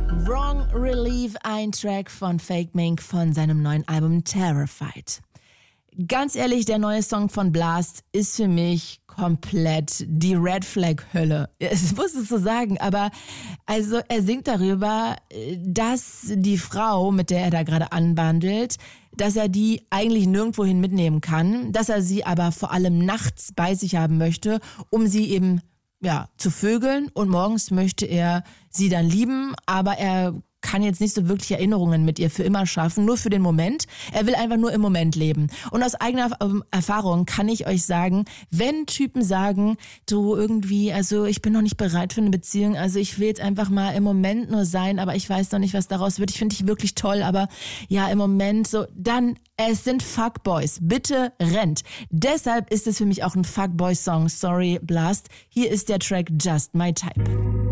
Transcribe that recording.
Wrong Relief, ein Track von Fake Mink von seinem neuen Album Terrified. Ganz ehrlich, der neue Song von Blast ist für mich komplett die Red Flag Hölle. Ich muss es so sagen, aber also er singt darüber, dass die Frau, mit der er da gerade anbandelt, dass er die eigentlich nirgendwohin mitnehmen kann, dass er sie aber vor allem nachts bei sich haben möchte, um sie eben zu vögeln, und morgens möchte er sie dann lieben, aber er kann jetzt nicht so wirklich Erinnerungen mit ihr für immer schaffen, nur für den Moment. Er will einfach nur im Moment leben. Und aus eigener Erfahrung kann ich euch sagen, wenn Typen sagen, du irgendwie, also ich bin noch nicht bereit für eine Beziehung, also ich will jetzt einfach mal im Moment nur sein, aber ich weiß noch nicht, was daraus wird. Ich finde dich wirklich toll, aber ja, im Moment so, dann, es sind Fuckboys. Bitte rennt. Deshalb ist es für mich auch ein Fuckboy-Song. Sorry, Blast. Hier ist der Track Just My Type.